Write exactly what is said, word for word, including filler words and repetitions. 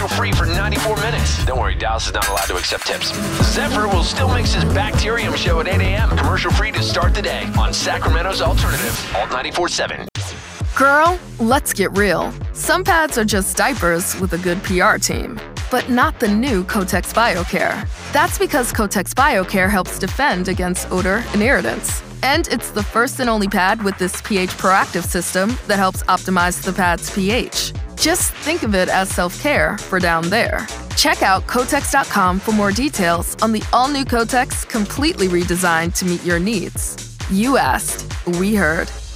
free for ninety-four minutes. Don't worry, Dallas is not allowed to accept tips. Zephyr will still mix his Bacterium show at eight a.m. Commercial free to start the day on Sacramento's Alternative, Alt ninety-four point seven. Girl, let's get real. Some pads are just diapers with a good P R team. But not the new Kotex BioCare. That's because Kotex BioCare helps defend against odor and irritants. And it's the first and only pad with this pH proactive system that helps optimize the pad's pH. Just think of it as self-care for down there. Check out Kotex dot com for more details on the all-new Kotex, completely redesigned to meet your needs. You asked, we heard.